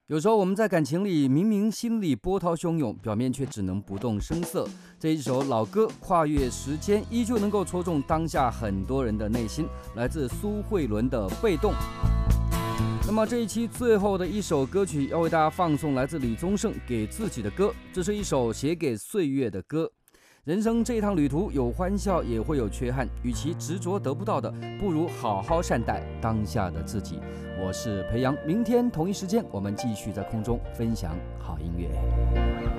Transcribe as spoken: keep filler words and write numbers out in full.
有时候我们在感情里明明心里波涛汹涌，表面却只能不动声色。这一首老歌跨越时间，依旧能够戳中当下很多人的内心。来自苏慧伦的《被动》。那么这一期最后的一首歌曲要为大家放送来自李宗盛给自己的歌，这是一首写给岁月的歌。人生这一趟旅途有欢笑也会有缺憾，与其执着得不到的，不如好好善待当下的自己。我是裴阳，明天同一时间我们继续在空中分享好音乐。